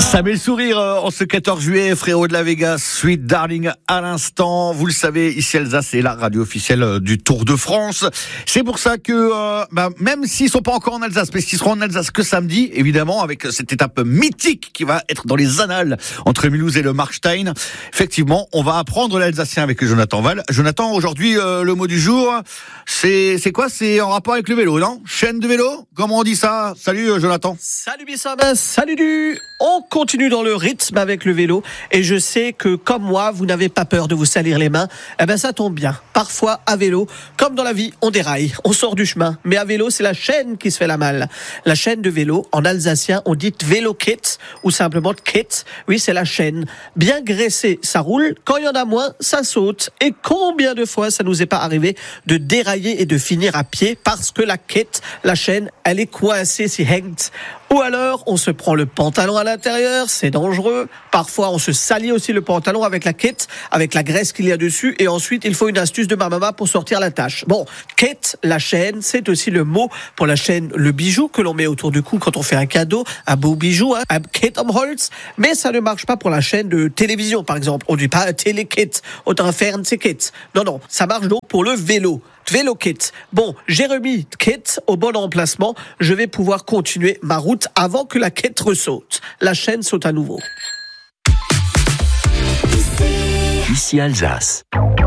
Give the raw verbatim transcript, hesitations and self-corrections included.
Ça met le sourire en ce quatorze juillet, frérot de la Vega, Sweet Darling à l'instant. Vous le savez, ici Alsace, c'est la radio officielle du Tour de France. C'est pour ça que, euh, bah, même s'ils sont pas encore en Alsace, mais s'ils seront en Alsace que samedi, évidemment, avec cette étape mythique qui va être dans les annales entre Mulhouse et le Markstein, effectivement, on va apprendre l'alsacien avec Jonathan Val. Jonathan, aujourd'hui, euh, le mot du jour, c'est, c'est quoi? C'est en rapport avec le vélo, non? Chaîne de vélo? Comment on dit ça? Salut, Jonathan. Salut Bissabin, salut du. On continue dans le rythme avec le vélo et je sais que comme moi, vous n'avez pas peur de vous salir les mains. Eh ben ça tombe bien. Parfois à vélo, comme dans la vie, on déraille, on sort du chemin. Mais à vélo, c'est la chaîne qui se fait la malle. La chaîne de vélo, en alsacien, on dit Vélokette ou simplement Kette. Oui, c'est la chaîne. Bien graissée, ça roule. Quand il y en a moins, ça saute. Et combien de fois ça nous est pas arrivé de dérailler et de finir à pied parce que la Kette, la chaîne, elle est coincée, si hängt. Ou alors, on se prend le pantalon à l'intérieur, c'est dangereux. Parfois, on se salit aussi le pantalon avec la quête, avec la graisse qu'il y a dessus. Et ensuite, il faut une astuce de ma maman pour sortir la tâche. Bon, quête, la chaîne, c'est aussi le mot pour la chaîne, le bijou que l'on met autour du cou quand on fait un cadeau, un beau bijou, hein, un Kette am Holz. Mais ça ne marche pas pour la chaîne de télévision, par exemple. On ne dit pas Telekette, oder Fernsehkette. Non, non, ça marche donc pour le vélo. Vélokette. Bon, j'ai remis Kette au bon emplacement. Je vais pouvoir continuer ma route avant que la Kette ressaute. La chaîne saute à nouveau. Ici Alsace.